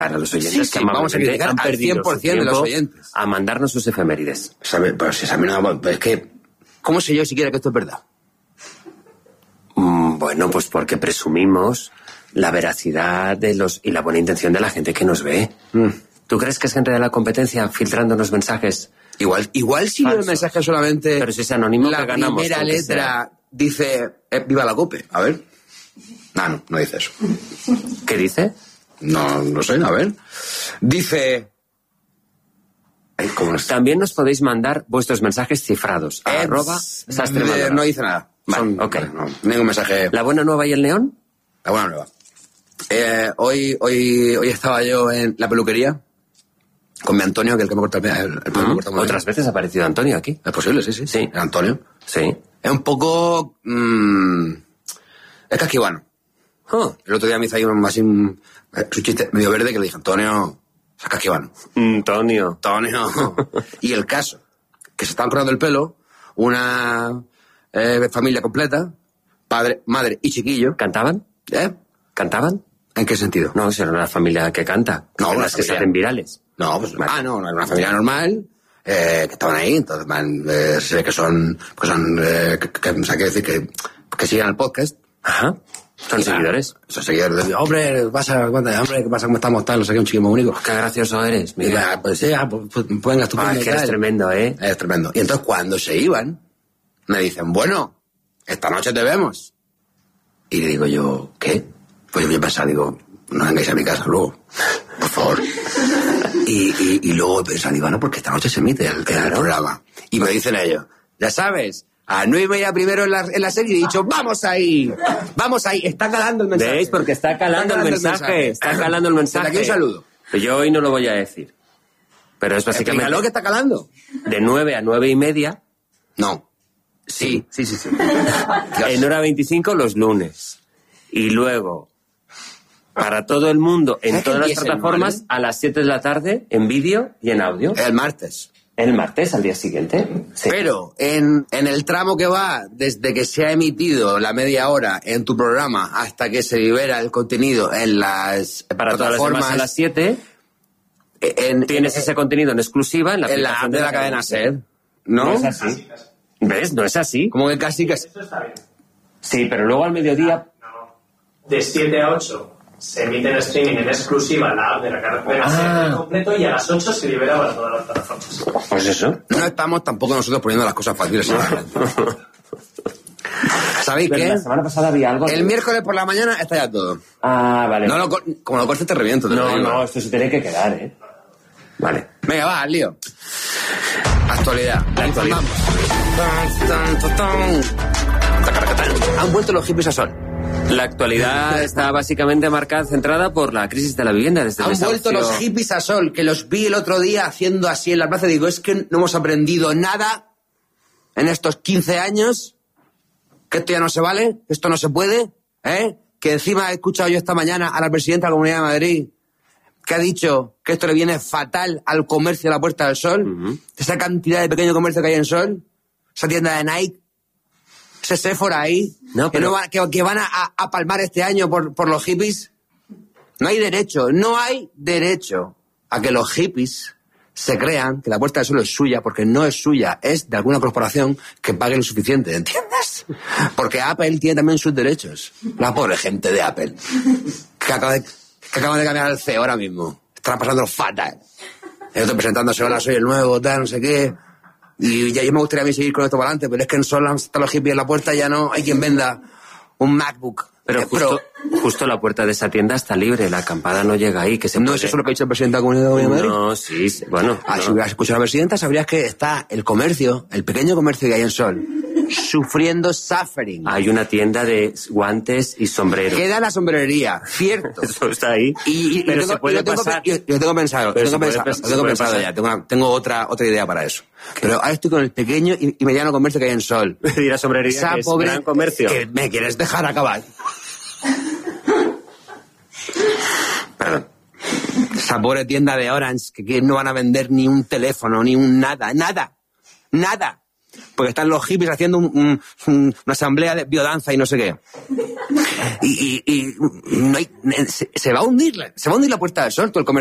a los oyentes sí, vamos a criticar han al perdido 100% de los oyentes a mandarnos sus efemérides. Pero si es que... ¿Cómo sé yo siquiera que esto es verdad? Bueno, pues porque presumimos la veracidad y la buena intención de la gente que nos ve. ¿Tú crees que es gente de la competencia filtrándonos mensajes? Igual si el mensaje solamente... Pero si es anónimo, la que ganamos, primera letra dice viva la COPE. A ver. No dice eso. ¿Qué dice? No sé, a ver. Dice... También nos podéis mandar vuestros mensajes cifrados. @sastre. No dice nada. Vale, ok. No, ningún mensaje. ¿La buena nueva y el neón? La buena nueva. Hoy estaba yo en la peluquería con mi Antonio, que es el que me corta el pelo. Me corta muy ¿Otras veces ha aparecido Antonio aquí? Es posible, sí. Sí. Antonio. Sí. Es un poco... es casquivano. El otro día me hizo ahí su chiste medio verde que le dije, Antonio, es casquivano. Antonio. Y el caso, que se estaban cortando el pelo, una familia completa, padre, madre y chiquillo. ¿Cantaban? ¿Cantaban? ¿En qué sentido? No, si era una familia que canta. No, las que se hacen virales. No, pues era una familia normal, que estaban ahí, entonces se ve que son, quiero decir que siguen el podcast. Ajá. Son seguidores. Son seguidores. Hombre, ¿qué pasa? ¿Cómo estamos? No sé qué, un chico muy único. Qué gracioso eres. Mira, pues venga, estupendo. Es que eres tremendo, ¿eh? Es tremendo. Y entonces cuando se iban, me dicen, bueno, esta noche te vemos. Y le digo yo, ¿qué? Pues yo pensaba, digo, no vengáis a mi casa luego, por favor. Y luego pensaba, digo, no, porque esta noche se emite el programa. Y me dicen ellos, ya sabes, a 9:30 primero en la serie, y he dicho, vamos ahí, está calando el mensaje. ¿Veis? Porque está calando el mensaje. Está calando el mensaje. Aquí un saludo. Yo hoy no lo voy a decir. Pero es básicamente... Explícalo que está calando. De 9 a 9:30. No. Sí. En hora 25 los lunes. Y luego, para todo el mundo, en todas las plataformas, a las 7 de la tarde, en vídeo y en audio. El martes. El martes, al día siguiente. Sí. Pero en el tramo que va desde que se ha emitido la media hora en tu programa hasta que se libera el contenido en las para todas las demás a las 7, tienes ese contenido en exclusiva en la aplicación de la cadena SER. ¿No? No es así. ¿Ves? No es así. Como que casi que... Esto está bien. Sí, pero luego al mediodía... No. De 7 a 8 se emite en streaming en exclusiva la app de la cadena SER completo y a las 8 se libera para todas las plataformas. Pues eso. No estamos tampoco nosotros poniendo las cosas fáciles. ¿Sabéis qué? La semana pasada había algo... El miércoles por la mañana está ya todo. Ah, vale. No como lo cortes te reviento. No, esto se tiene que quedar, ¿eh? Vale. Venga, va, al lío. Actualidad. La actualidad. Han vuelto los hippies a sol. La actualidad está básicamente marcada, centrada por la crisis de la vivienda. Desde Han vuelto los hippies a sol, que los vi el otro día haciendo así en la plaza. Digo, es que no hemos aprendido nada en estos 15 años, que esto ya no se vale, que esto no se puede, que encima he escuchado yo esta mañana a la presidenta de la Comunidad de Madrid, que ha dicho que esto le viene fatal al comercio de la Puerta del Sol, esa cantidad de pequeño comercio que hay en Sol, esa tienda de Nike, ese Sephora ahí, que van a palmar este año por los hippies. No hay derecho a que los hippies se crean que la Puerta del Sol es suya, porque no es suya, es de alguna corporación que pague lo suficiente, ¿entiendes? Porque Apple tiene también sus derechos. La pobre gente de Apple, que acaban de cambiar el CEO ahora mismo. Están pasando fatal. Yo estoy presentándose, hola, soy el nuevo, tal, no sé qué. Y ya yo me gustaría a mí seguir con esto para adelante, pero es que en Sol están los hippies en la puerta, ya no hay quien venda un MacBook. Pero justo la puerta de esa tienda está libre, la acampada no llega ahí. ¿No es eso lo que ha dicho el presidente de la Comunidad de Madrid? No, sí, bueno. Si hubieras escuchado a la presidenta, sabrías que está el comercio, el pequeño comercio que hay en Sol, suffering. Hay una tienda de guantes y sombreros. Queda la sombrerería, cierto. Eso está ahí. Pero se puede pasar. Yo tengo pensado ya. Tengo otra idea para eso. Pero ahora estoy con el pequeño y mediano comercio que hay en Sol. Y la sombrerería, esa que es pobre gran comercio. Que me quieres dejar acabar. Perdón. Esa pobre tienda de Orange que no van a vender ni un teléfono, ni un nada. porque están los hippies haciendo una asamblea de biodanza y no sé qué. Y no hay, se va a hundir la Puerta del Sol, todo el comercio